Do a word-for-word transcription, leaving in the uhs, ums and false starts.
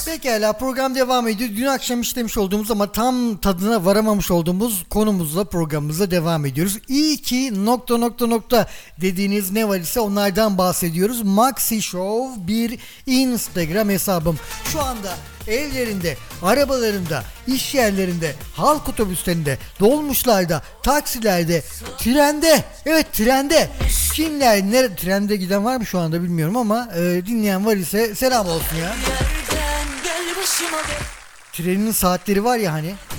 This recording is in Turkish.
Pekala, program devam ediyor. Dün akşam işlemiş olduğumuz ama tam tadına varamamış olduğumuz konumuzla programımıza devam ediyoruz. İyi ki nokta nokta nokta dediğiniz ne var ise onlardan bahsediyoruz. Maxi Show bir Instagram hesabım. Şu anda evlerinde, arabalarında, iş yerlerinde, halk otobüslerinde, dolmuşlarda, taksilerde, trende, evet trende. Kimler, nerede trende giden var mı şu anda bilmiyorum ama e, dinleyen var ise selam olsun ya. Trenin saatleri var ya hani.